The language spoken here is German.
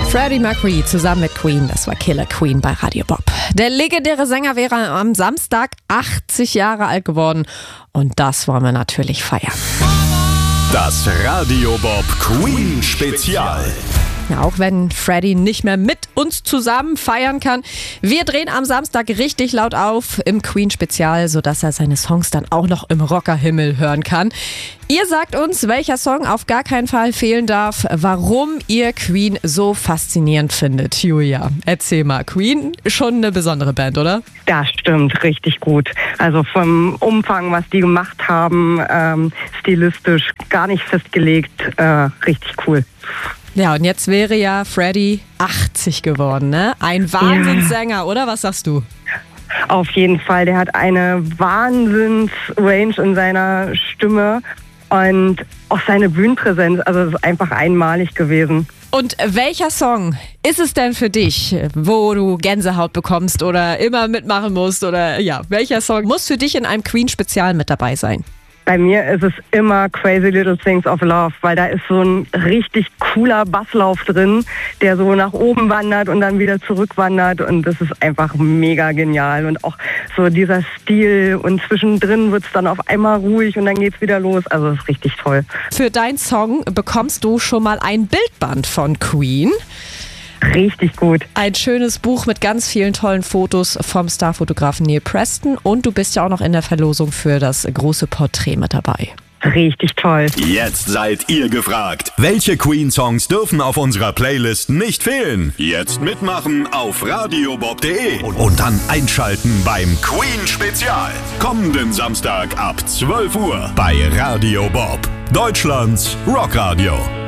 Freddie Mercury zusammen mit Queen, das war Killer Queen bei Radio Bob. Der legendäre Sänger wäre am Samstag 80 Jahre alt geworden und das wollen wir natürlich feiern. Das Radio Bob Queen Spezial. Ja, auch wenn Freddie nicht mehr mit uns zusammen feiern kann. Wir drehen am Samstag richtig laut auf im Queen-Spezial, sodass er seine Songs dann auch noch im Rockerhimmel hören kann. Ihr sagt uns, welcher Song auf gar keinen Fall fehlen darf, warum ihr Queen so faszinierend findet. Julia, erzähl mal. Queen, schon eine besondere Band, oder? Das stimmt, richtig gut. Also vom Umfang, was die gemacht haben, stilistisch gar nicht festgelegt, richtig cool. Ja, und jetzt wäre ja Freddie 80 geworden, ne? Ein Wahnsinnssänger, oder? Was sagst du? Auf jeden Fall, der hat eine Wahnsinns-Range in seiner Stimme und auch seine Bühnenpräsenz, also es ist einfach einmalig gewesen. Und welcher Song ist es denn für dich, wo du Gänsehaut bekommst oder immer mitmachen musst? Oder ja, welcher Song muss für dich in einem Queen-Spezial mit dabei sein? Bei mir ist es immer Crazy Little Things of Love, weil da ist so ein richtig cooler Basslauf drin, der so nach oben wandert und dann wieder zurückwandert und das ist einfach mega genial und auch so dieser Stil und zwischendrin wird es dann auf einmal ruhig und dann geht's wieder los, also das ist richtig toll. Für deinen Song bekommst du schon mal ein Bildband von Queen. Richtig gut. Ein schönes Buch mit ganz vielen tollen Fotos vom Starfotografen Neil Preston und du bist ja auch noch in der Verlosung für das große Porträt mit dabei. Richtig toll. Jetzt seid ihr gefragt. Welche Queen-Songs dürfen auf unserer Playlist nicht fehlen? Jetzt mitmachen auf radiobob.de und dann einschalten beim Queen-Spezial. Kommenden Samstag ab 12 Uhr bei Radio Bob, Deutschlands Rockradio.